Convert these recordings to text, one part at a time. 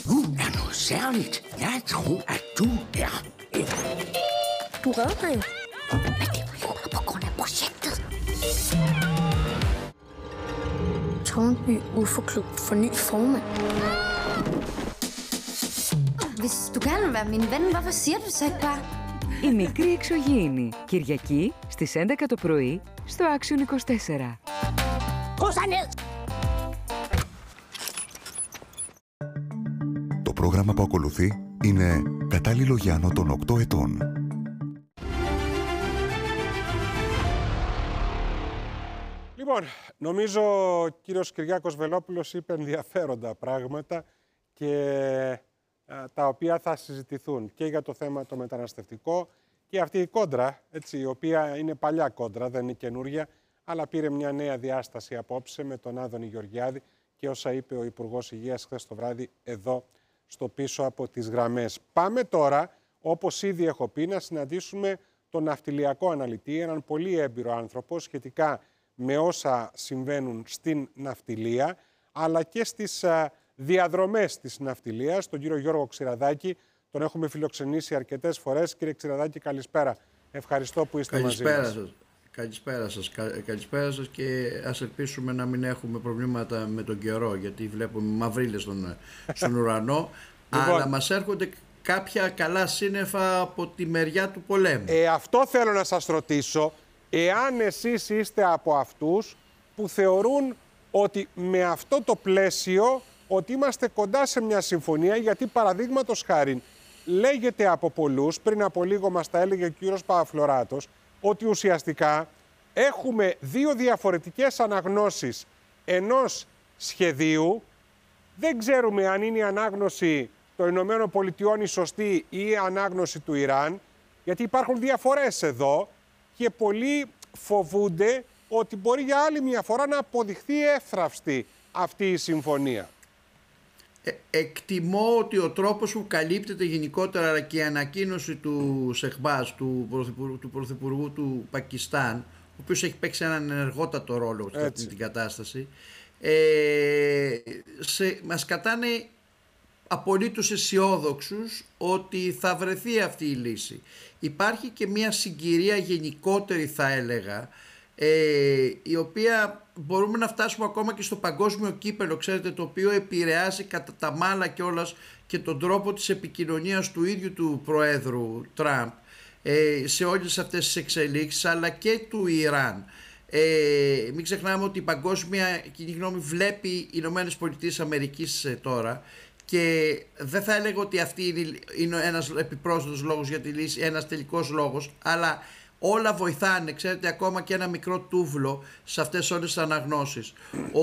er noget særligt. Jeg tror, at du er en. Du redder mig. Men det var jo bare på grund af projektet. Tårnby UFO-klub for ny formand. Hvis du gerne vil være min ven, hvorfor siger du så ikke bare? Η μικρή εξωγήινη. Κυριακή στις 11 το πρωί στο Action 24. Gå så ned! Το πρόγραμμα που ακολουθεί είναι κατάλληλο για άνω των 8 ετών. Λοιπόν, νομίζω ο κύριος Κυριάκος Βελόπουλος είπε ενδιαφέροντα πράγματα και τα οποία θα συζητηθούν και για το θέμα το μεταναστευτικό και αυτή η κόντρα, έτσι, η οποία είναι παλιά κόντρα, δεν είναι καινούρια, αλλά πήρε μια νέα διάσταση απόψε με τον Άδωνη Γεωργιάδη και όσα είπε ο Υπουργός Υγείας χθες το βράδυ εδώ στο πίσω από τις γραμμές. Πάμε τώρα, όπως ήδη έχω πει, να συναντήσουμε τον ναυτιλιακό αναλυτή, έναν πολύ έμπειρο άνθρωπο σχετικά με όσα συμβαίνουν στην ναυτιλία, αλλά και στις διαδρομές της ναυτιλίας, τον κύριο Γιώργο Ξηραδάκη. Τον έχουμε φιλοξενήσει αρκετές φορές. Κύριε Ξηραδάκη, καλησπέρα. Ευχαριστώ που είστε μαζί μας. Καλησπέρα σας και ας ελπίσουμε να μην έχουμε προβλήματα με τον καιρό, γιατί βλέπουμε μαυρίλες στον ουρανό, αλλά μας έρχονται κάποια καλά σύννεφα από τη μεριά του πολέμου. Αυτό θέλω να σας ρωτήσω, εάν εσείς είστε από αυτούς που θεωρούν ότι με αυτό το πλαίσιο ότι είμαστε κοντά σε μια συμφωνία, γιατί παραδείγματος χάριν λέγεται από πολλούς, πριν από λίγο μας τα έλεγε ο κύριος Παπαφλωράτος, ότι ουσιαστικά έχουμε δύο διαφορετικές αναγνώσεις ενός σχεδίου. Δεν ξέρουμε αν είναι η ανάγνωση των Ηνωμένων Πολιτειών η σωστή ή η ανάγνωση του Ιράν, γιατί υπάρχουν διαφορές εδώ και πολλοί φοβούνται ότι μπορεί για άλλη μια φορά να αποδειχθεί εύθραυστη αυτή η συμφωνία. Εκτιμώ ότι ο τρόπος που καλύπτεται γενικότερα, αλλά και η ανακοίνωση του Σεχμπάζ, του Πρωθυπουργού του Πακιστάν, ο οποίος έχει παίξει έναν ενεργότατο ρόλο σε αυτή την κατάσταση, μας κατάνε απολύτως αισιόδοξους ότι θα βρεθεί αυτή η λύση. Υπάρχει και μια συγκυρία γενικότερη, θα έλεγα, η οποία μπορούμε να φτάσουμε ακόμα και στο παγκόσμιο κύπελο, ξέρετε, το οποίο επηρεάζει κατά τα μάλα κιόλας και τον τρόπο της επικοινωνίας του ίδιου του Προέδρου Τραμπ σε όλες αυτές τις εξελίξεις, αλλά και του Ιράν. Μην ξεχνάμε ότι η παγκόσμια κοινή γνώμη βλέπει οι Ηνωμένες Πολιτείες Αμερικής τώρα, και δεν θα έλεγα ότι αυτή είναι ένας επιπρόσθετος λόγος για τη λύση, ένας τελικός λόγος, αλλά όλα βοηθάνε, ξέρετε, ακόμα και ένα μικρό τούβλο σε αυτές όλες τις αναγνώσεις.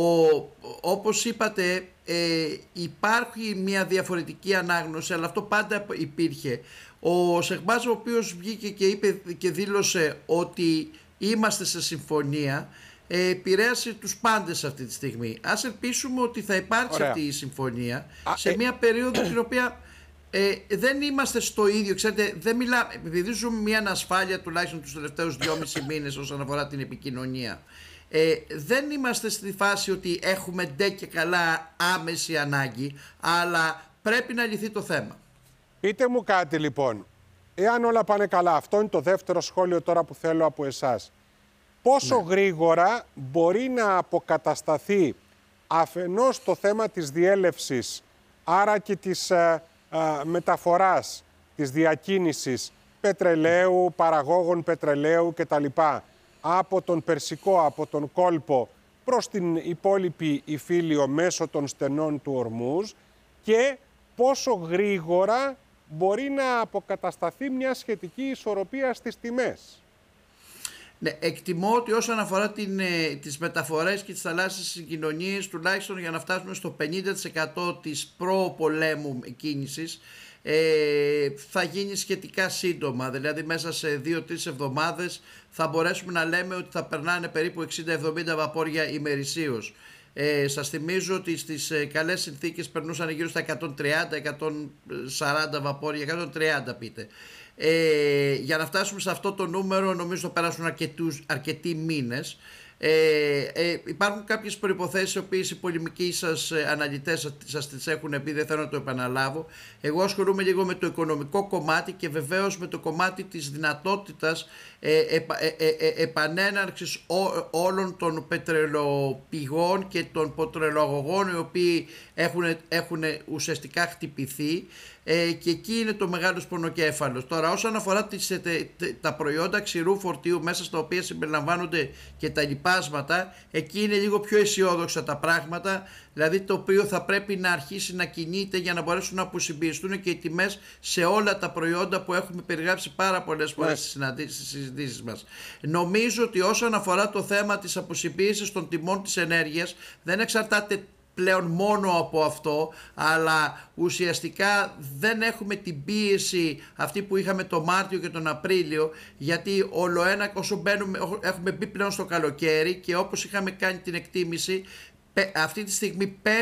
Όπως είπατε, υπάρχει μια διαφορετική ανάγνωση, αλλά αυτό πάντα υπήρχε. Ο Σεχμπάζ, ο οποίος βγήκε και είπε και δήλωσε ότι είμαστε σε συμφωνία, επηρέασε τους πάντες αυτή τη στιγμή. Ας ελπίσουμε ότι θα υπάρξει αυτή η συμφωνία σε μια περίοδο την οποία δεν είμαστε στο ίδιο, ξέρετε, δεν μιλάμε, επειδή ζούμε μια ανασφάλεια τουλάχιστον τους τελευταίους 2,5 μήνες όσον αφορά την επικοινωνία. Δεν είμαστε στη φάση ότι έχουμε ντε και καλά άμεση ανάγκη, αλλά πρέπει να λυθεί το θέμα. Πείτε μου κάτι λοιπόν, εάν όλα πάνε καλά, αυτό είναι το δεύτερο σχόλιο τώρα που θέλω από εσάς. Πόσο γρήγορα μπορεί να αποκατασταθεί αφενός το θέμα της διέλευσης, άρα και της μεταφοράς, της διακίνησης πετρελαίου, παραγόγων πετρελαίου κτλ. Από τον Περσικό, από τον κόλπο προς την υπόλοιπη Ιφίλιο μέσω των στενών του Ορμούζ, και πόσο γρήγορα μπορεί να αποκατασταθεί μια σχετική ισορροπία στις τιμές. Ναι, εκτιμώ ότι όσον αφορά τις μεταφορές και τις θαλάσσιες συγκοινωνίες, τουλάχιστον για να φτάσουμε στο 50% της προ-πολέμου κίνησης, θα γίνει σχετικά σύντομα. Δηλαδή μέσα σε 2-3 εβδομάδες θα μπορέσουμε να λέμε ότι θα περνάνε περίπου 60-70 βαπόρια ημερησίως. Σας θυμίζω ότι στις καλές συνθήκες περνούσαν γύρω στα 130-140 βαπόρια, 130 πείτε. Για να φτάσουμε σε αυτό το νούμερο νομίζω θα περάσουν αρκετοί μήνες. Υπάρχουν κάποιες προϋποθέσεις, οι οποίες οι πολεμικοί σας αναλυτές σας τις έχουν πει, δεν θέλω να το επαναλάβω. Εγώ ασχολούμαι λίγο με το οικονομικό κομμάτι και βεβαίως με το κομμάτι της δυνατότητας επανέναρξης όλων των πετρελοπηγών και των πετρελοαγωγών, οι οποίοι έχουν ουσιαστικά χτυπηθεί, και εκεί είναι το μεγάλος πονοκέφαλος. Τώρα, όσον αφορά τα προϊόντα ξηρού φορτίου, μέσα στα οποία συμπεριλαμβάνονται και τα λιπάσματα, εκεί είναι λίγο πιο αισιόδοξα τα πράγματα, δηλαδή το οποίο θα πρέπει να αρχίσει να κινείται για να μπορέσουν να αποσυμπιεστούν και οι τιμές σε όλα τα προϊόντα που έχουμε περιγράψει πάρα πολλές φορές στις συζητήσεις μας. Νομίζω ότι όσον αφορά το θέμα της αποσυμπίεσης των τιμών της ενέργειας, δεν εξαρτάται πλέον μόνο από αυτό, αλλά ουσιαστικά δεν έχουμε την πίεση αυτή που είχαμε το Μάρτιο και τον Απρίλιο, γιατί όσο έχουμε μπει πλέον στο καλοκαίρι και όπως είχαμε κάνει την εκτίμηση, αυτή τη στιγμή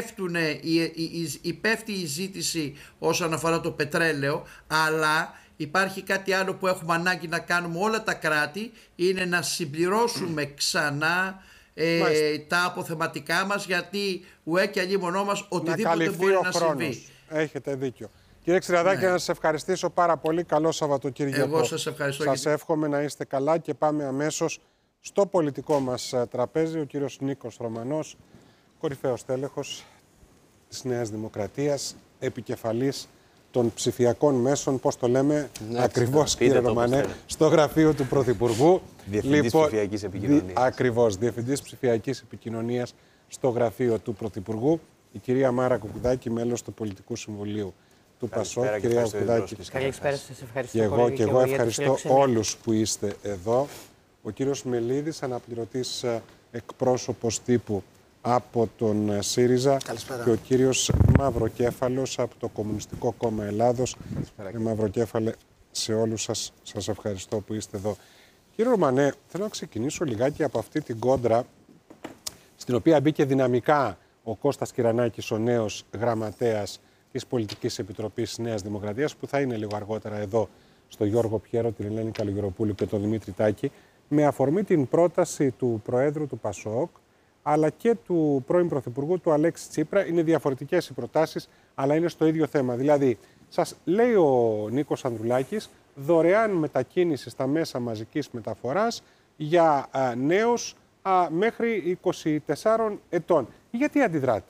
πέφτει η ζήτηση όσον αφορά το πετρέλαιο, αλλά υπάρχει κάτι άλλο που έχουμε ανάγκη να κάνουμε όλα τα κράτη, είναι να συμπληρώσουμε ξανά τα αποθεματικά μας, γιατί ουέ και αλλήμονό μας οτιδήποτε μπορεί να συμβεί. Έχετε δίκιο. Κύριε Ξηραδάκη, να σας ευχαριστήσω πάρα πολύ. Καλό Σαββατοκύριακο. Εγώ σας ευχαριστώ. Σας εύχομαι να είστε καλά και πάμε αμέσως στο πολιτικό μας τραπέζι. Ο κύριος Νίκος Ρωμανός, κορυφαίος τέλεχος της Νέας Δημοκρατίας, επικεφαλής των ψηφιακών μέσων, πώς το λέμε ακριβώς, κύριε Ρωμανέ, στο γραφείο του Πρωθυπουργού. Διευθυντής ψηφιακής επικοινωνίας. Ακριβώς, Διευθυντής ψηφιακής επικοινωνίας στο γραφείο του Πρωθυπουργού. Η κυρία Μάρα Κουκουδάκη, μέλος του Πολιτικού Συμβουλίου του ΠΑΣΟΚ. Κυρία Κουκουδάκη, καλησπέρα σας, ευχαριστώ πολύ. Και εγώ ευχαριστώ όλους που είστε εδώ. Ο κύριος Μελίδης, αναπληρωτής εκπρόσωπος τύπου από τον ΣΥΡΙΖΑ. Καλησπέρα. Και ο κύριος Μαυροκέφαλος από το Κομμουνιστικό Κόμμα Ελλάδος. Κύριε Μαυροκέφαλε, σε όλους σας ευχαριστώ που είστε εδώ. Κύριε Ρωμανέ, θέλω να ξεκινήσω λιγάκι από αυτή την κόντρα στην οποία μπήκε δυναμικά ο Κώστας Κυρανάκης, ο νέος γραμματέας της Πολιτικής Επιτροπής Νέας Δημοκρατίας, που θα είναι λίγο αργότερα εδώ στο Γιώργο Πιέρο, την Ελένη Καλογεροπούλου και τον Δημήτρη Τάκη, με αφορμή την πρόταση του Προέδρου του ΠΑΣΟΚ αλλά και του πρώην Πρωθυπουργού του Αλέξη Τσίπρα. Είναι διαφορετικές οι προτάσεις, αλλά είναι στο ίδιο θέμα. Δηλαδή, σας λέει ο Νίκος Ανδρουλάκης, δωρεάν μετακίνηση στα μέσα μαζικής μεταφοράς για νέους μέχρι 24 ετών. Γιατί αντιδράτε?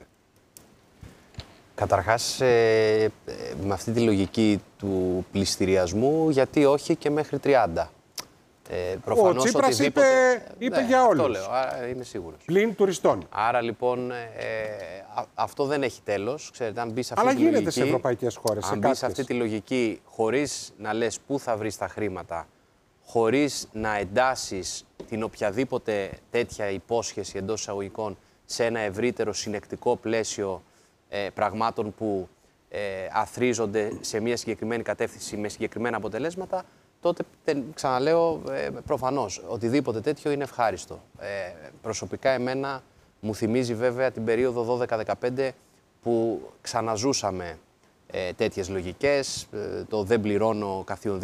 Καταρχάς, με αυτή τη λογική του πληστηριασμού, γιατί όχι και μέχρι 30. Ο Τσίπρας είπε για όλους. Αυτό λέω, άρα είμαι σίγουρος. Πλην τουριστών. Άρα λοιπόν αυτό δεν έχει τέλος. Ξέρετε, αν μπει σε αυτή αλλά τη γίνεται λογική, σε ευρωπαϊκές χώρες. Αν μπει σε αυτή τη λογική χωρίς να λες πού θα βρεις τα χρήματα, χωρίς να εντάσεις την οποιαδήποτε τέτοια υπόσχεση εντός εισαγωγικών σε ένα ευρύτερο συνεκτικό πλαίσιο πραγμάτων που αθρίζονται σε μια συγκεκριμένη κατεύθυνση με συγκεκριμένα αποτελέσματα, τότε, ξαναλέω, προφανώς, οτιδήποτε τέτοιο είναι ευχάριστο. Προσωπικά εμένα μου θυμίζει βέβαια την περίοδο 12-15 που ξαναζούσαμε τέτοιες λογικές, το δεν πληρώνω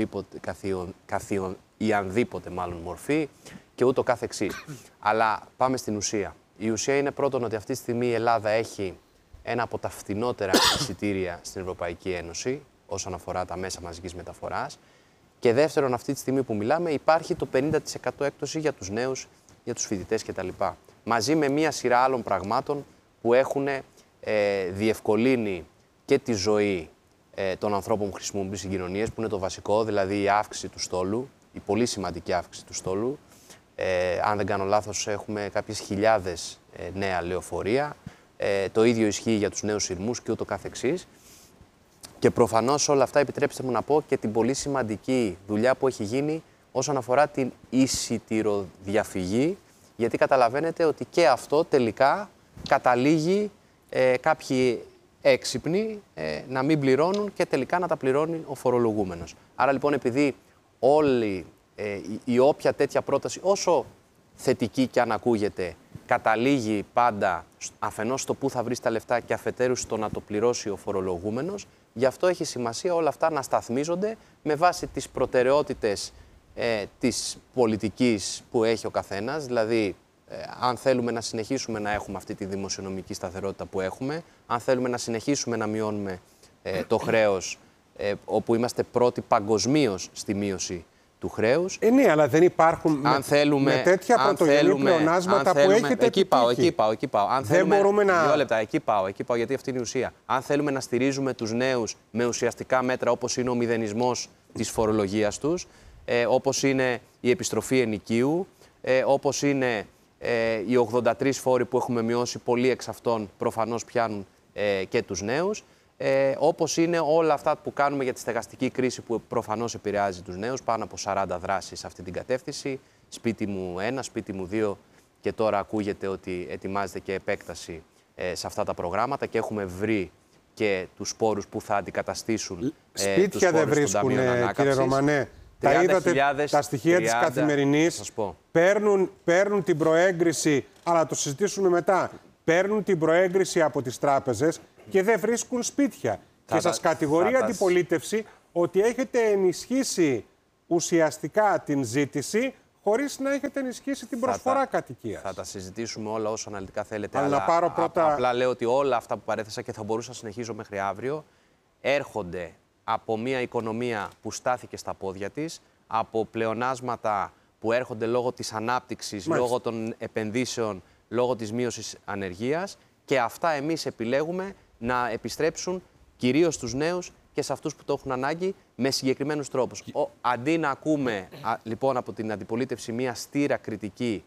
καθιονδήποτε μάλλον μορφή και ούτω καθεξής. Αλλά πάμε στην ουσία. Η ουσία είναι πρώτον ότι αυτή τη στιγμή η Ελλάδα έχει ένα από τα φθηνότερα εισιτήρια στην Ευρωπαϊκή Ένωση όσον αφορά τα μέσα μαζικής μεταφοράς. Και δεύτερον, αυτή τη στιγμή που μιλάμε, υπάρχει το 50% έκπτωση για τους νέους, για τους φοιτητές κτλ. Μαζί με μία σειρά άλλων πραγμάτων που έχουν διευκολύνει και τη ζωή των ανθρώπων που χρησιμοποιούν συγκοινωνίες, που είναι το βασικό, δηλαδή η αύξηση του στόλου, η πολύ σημαντική αύξηση του στόλου. Αν δεν κάνω λάθος, έχουμε κάποιες χιλιάδες νέα λεωφορεία. Το ίδιο ισχύει για τους νέους σειρμούς και ούτω καθεξής. Και προφανώς όλα αυτά, επιτρέψτε μου να πω, και την πολύ σημαντική δουλειά που έχει γίνει όσον αφορά την εισιτηροδιαφυγή, γιατί καταλαβαίνετε ότι και αυτό τελικά καταλήγει κάποιοι έξυπνοι να μην πληρώνουν και τελικά να τα πληρώνει ο φορολογούμενος. Άρα λοιπόν, επειδή όλη η όποια τέτοια πρόταση, όσο θετική και αν ακούγεται, καταλήγει πάντα αφενός στο πού θα βρει τα λεφτά και αφετέρου στο να το πληρώσει ο φορολογούμενος, γι' αυτό έχει σημασία όλα αυτά να σταθμίζονται με βάση τις προτεραιότητες της πολιτικής που έχει ο καθένας, δηλαδή αν θέλουμε να συνεχίσουμε να έχουμε αυτή τη δημοσιονομική σταθερότητα που έχουμε, αν θέλουμε να συνεχίσουμε να μειώνουμε το χρέος, όπου είμαστε πρώτοι παγκοσμίως στη μείωση του χρέους. Ναι, αλλά δεν υπάρχουν με τέτοια πρωτογενή πλεονάσματα που έχετε εκεί πάω. Αν δεν μπορούμε να... 2 λεπτά, εκεί πάω, γιατί αυτή είναι η ουσία. Αν θέλουμε να στηρίζουμε τους νέους με ουσιαστικά μέτρα όπως είναι ο μηδενισμός της φορολογίας τους, όπως είναι η επιστροφή ενοικίου, όπως είναι οι 83 φόροι που έχουμε μειώσει, πολλοί εξ αυτών προφανώς πιάνουν και τους νέους, όπως είναι όλα αυτά που κάνουμε για τη στεγαστική κρίση που προφανώς επηρεάζει τους νέους, πάνω από 40 δράσεις σε αυτή την κατεύθυνση, σπίτι μου 1, σπίτι μου 2 και τώρα ακούγεται ότι ετοιμάζεται και επέκταση σε αυτά τα προγράμματα και έχουμε βρει και τους πόρους που θα αντικαταστήσουν σπίτια δεν βρίσκουν, κύριε Ρωμανέ. Τα είδατε τα στοιχεία της Καθημερινής, παίρνουν την προέγκριση, αλλά το συζητήσουμε μετά, παίρνουν την προέγκριση από τις τράπεζες και δεν βρίσκουν σπίτια. Και σας κατηγορεί η αντιπολίτευση ότι έχετε ενισχύσει ουσιαστικά την ζήτηση χωρίς να έχετε ενισχύσει την προσφορά κατοικίας. Θα τα συζητήσουμε όλα όσο αναλυτικά θέλετε. Αλλά να πάρω πρώτα... Απλά λέω ότι όλα αυτά που παρέθεσα και θα μπορούσα να συνεχίζω μέχρι αύριο έρχονται από μια οικονομία που στάθηκε στα πόδια της, από πλεονάσματα που έρχονται λόγω της ανάπτυξης, λόγω των επενδύσεων, λόγω της μείωσης ανεργίας και αυτά εμείς επιλέγουμε να επιστρέψουν κυρίως στους νέους και σε αυτούς που το έχουν ανάγκη με συγκεκριμένους τρόπους. Αντί να ακούμε λοιπόν από την αντιπολίτευση μια στήρα κριτική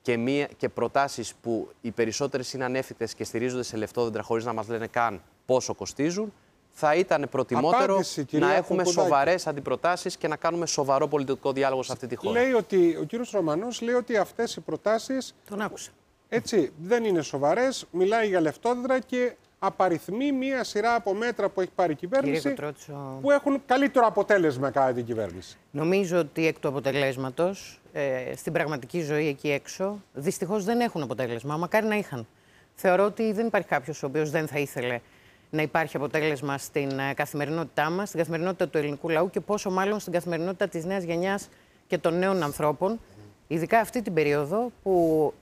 και προτάσεις που οι περισσότερες είναι ανέφικτες και στηρίζονται σε λεφτόδεντρα χωρίς να μας λένε καν πόσο κοστίζουν, θα ήταν προτιμότερο να έχουμε σοβαρές αντιπροτάσεις και να κάνουμε σοβαρό πολιτικό διάλογο σε αυτή τη χώρα. Λέει ότι, ο κύριος Ρωμανός λέει ότι αυτές οι προτάσεις τον άκουσα. Έτσι, δεν είναι σοβαρές, μιλάει για λεφτόδεντρα και απαριθμεί μία σειρά από μέτρα που έχει πάρει η κυβέρνηση που έχουν καλύτερο αποτέλεσμα κατά την κυβέρνηση. Νομίζω ότι εκ του αποτελέσματος, στην πραγματική ζωή εκεί έξω, δυστυχώς δεν έχουν αποτέλεσμα. Μακάρι να είχαν. Θεωρώ ότι δεν υπάρχει κάποιος ο οποίος δεν θα ήθελε να υπάρχει αποτέλεσμα στην καθημερινότητά μας, στην καθημερινότητα του ελληνικού λαού και πόσο μάλλον στην καθημερινότητα της νέας γενιάς και των νέων ανθρώπων, ειδικά αυτή την περίοδο που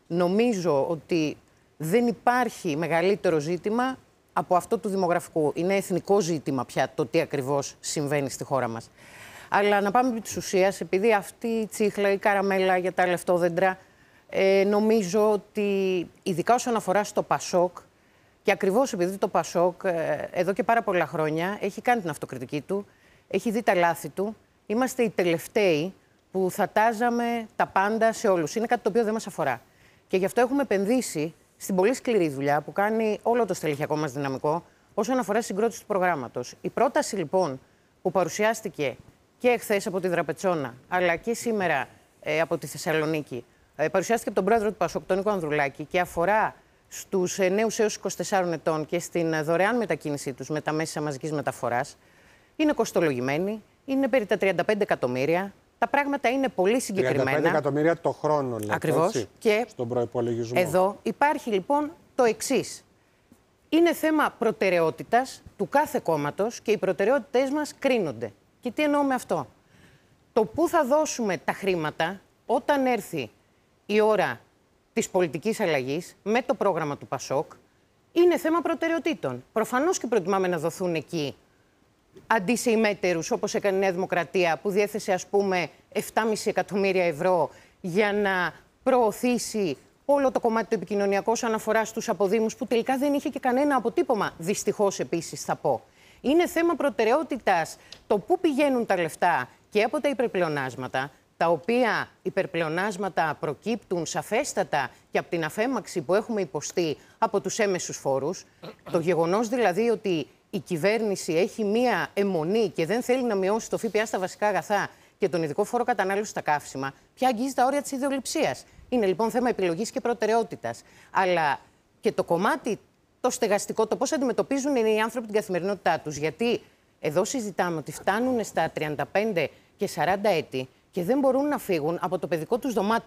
νομίζω ότι δεν υπάρχει μεγαλύτερο ζήτημα από αυτό του δημογραφικού. Είναι εθνικό ζήτημα πια το τι ακριβώς συμβαίνει στη χώρα μας. Αλλά να πάμε επί της ουσίας, επειδή αυτή η τσίχλα, η καραμέλα για τα λεφτόδεντρα, νομίζω ότι ειδικά όσον αφορά στο Πασόκ, και ακριβώς επειδή το Πασόκ εδώ και πάρα πολλά χρόνια έχει κάνει την αυτοκριτική του, έχει δει τα λάθη του, είμαστε οι τελευταίοι που θα τάζαμε τα πάντα σε όλους. Είναι κάτι το οποίο δεν μας αφορά. Και γι' αυτό έχουμε επενδύσει στην πολύ σκληρή δουλειά που κάνει όλο το στελεχειακό μας δυναμικό όσον αφορά τη συγκρότηση του προγράμματος. Η πρόταση λοιπόν που παρουσιάστηκε και εχθές από τη Δραπετσόνα, αλλά και σήμερα από τη Θεσσαλονίκη, παρουσιάστηκε από τον πρόεδρο του Πασόκ, τον Νίκο Ανδρουλάκη, και αφορά στους νέους έως 24 ετών και στην δωρεάν μετακίνησή τους με τα μέσα μαζικής μεταφοράς. Είναι κοστολογημένη, είναι περί τα 35 εκατομμύρια. Τα πράγματα είναι πολύ συγκεκριμένα. 35 εκατομμύρια το χρόνο, λέτε. Ακριβώς. Έτσι, και στον προϋπολογισμό. Εδώ υπάρχει λοιπόν το εξής. Είναι θέμα προτεραιότητας του κάθε κόμματος και οι προτεραιότητες μας κρίνονται. Και τι εννοώ με αυτό? Το πού θα δώσουμε τα χρήματα όταν έρθει η ώρα της πολιτικής αλλαγής με το πρόγραμμα του Πασόκ είναι θέμα προτεραιοτήτων. Προφανώς και προτιμάμε να δοθούν εκεί αντί σε ημέτερους, όπως έκανε η Νέα Δημοκρατία, που διέθεσε ας πούμε 7,5 εκατομμύρια ευρώ για να προωθήσει όλο το κομμάτι του επικοινωνιακού όσον αφορά στους αποδήμους, που τελικά δεν είχε και κανένα αποτύπωμα. Δυστυχώς επίσης θα πω. Είναι θέμα προτεραιότητας το πού πηγαίνουν τα λεφτά και από τα υπερπλεονάσματα, τα οποία υπερπλεονάσματα προκύπτουν σαφέστατα και από την αφέμαξη που έχουμε υποστεί από τους έμεσους φόρους. Το γεγονός δηλαδή ότι η κυβέρνηση έχει μία αιμονή και δεν θέλει να μειώσει το ΦΠΑ στα βασικά αγαθά και τον ειδικό φόρο κατανάλωσης στα καύσιμα, πια αγγίζει τα όρια της ιδεολειψίας. Είναι λοιπόν θέμα επιλογής και προτεραιότητας. Αλλά και το κομμάτι, το στεγαστικό, το πώς αντιμετωπίζουν οι άνθρωποι την καθημερινότητά τους. Γιατί εδώ συζητάμε ότι φτάνουν στα 35 και 40 έτη και δεν μπορούν να φύγουν από το παιδικό τους δωμάτιο.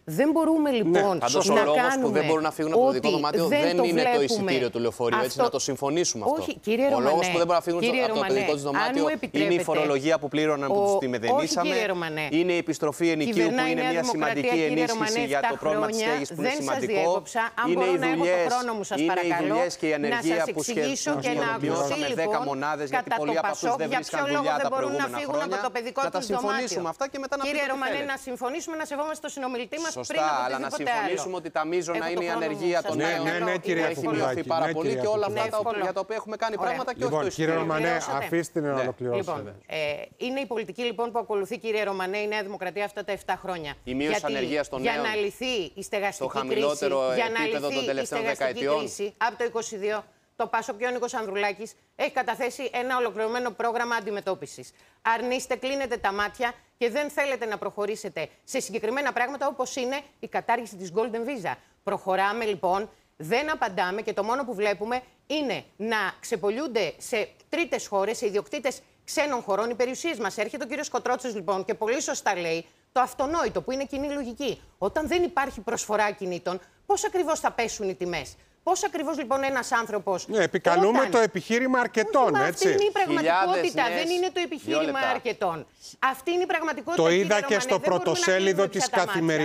Δεν μπορούμε λοιπόν Πάντως να ο λόγος κάνουμε. που δεν μπορούν να φύγουν από το δικό δωμάτιο δεν το είναι το βλέπουμε. εισιτήριο του λεωφορείου. Έτσι, να το συμφωνήσουμε αυτό. Όχι, κύριε ο Ρωμανέ, λόγος που δεν μπορούν να φύγουν από το δικό του δωμάτιο είναι η φορολογία που πλήρωναν, που τους τη μεδενήσαμε. Είναι η επιστροφή ενοικίου που είναι μια σημαντική ενίσχυση για το πρόβλημα της στέγης που είναι σημαντικό. Είναι οι δουλειές και η ανεργία που μειώσαμε 10 μονάδες γιατί πολλοί από αυτούς δεν βρίσκαν δουλειά τα προηγούμενα χρόνια. Να τα συμφωνήσουμε αυτά και μετά να Κύριε Ρωμανέ, να συμφωνήσουμε να σεβόμαστε το συνομιλητή μας πριν Σωστά, από αλλά να οτιδήποτε συμφωνήσουμε ότι τα μείζωνα είναι η ανεργία των νέων. Ναι, Έχει μειωθεί πάρα πολύ και όλα αυτά για τα οποία έχουμε κάνει πράγματα και όχι το εισιτήριο. Κύριε Ρωμανέ, αφήστε να ολοκληρώσω. Λοιπόν, είναι η πολιτική λοιπόν που ακολουθεί, κύριε Ρωμανέ, η Νέα Δημοκρατία αυτά τα 7 χρόνια. Η μείωση ανεργίας των νέων. Για να λυθεί η στεγαστική στο χαμηλότερο επίπεδο των τελευταίων δεκαετιών. Κρίση από το 22. Το Πάσο και ο Νίκος Ανδρουλάκης έχει καταθέσει ένα ολοκληρωμένο πρόγραμμα αντιμετώπισης. Αρνείστε, κλείνετε τα μάτια και δεν θέλετε να προχωρήσετε σε συγκεκριμένα πράγματα όπως είναι η κατάργηση της Golden Visa. Προχωράμε λοιπόν, δεν απαντάμε και το μόνο που βλέπουμε είναι να ξεπολιούνται σε τρίτες χώρες, σε ιδιοκτήτες ξένων χωρών οι περιουσίες μας. Έρχεται ο κύριος Κοτρότσης λοιπόν και πολύ σωστά λέει το αυτονόητο που είναι κοινή λογική. Όταν δεν υπάρχει προσφορά ακινήτων, πώς ακριβώς θα πέσουν οι τιμές. Πώς ακριβώς λοιπόν ένας άνθρωπος. Ναι, επικαλούμε το επιχείρημα αρκετών. Αυτή είναι η πραγματικότητα. Δεν είναι το επιχείρημα αρκετών. Αυτή είναι η πραγματικότητα. Το είδα και στο πρωτοσέλιδο της Καθημερινής.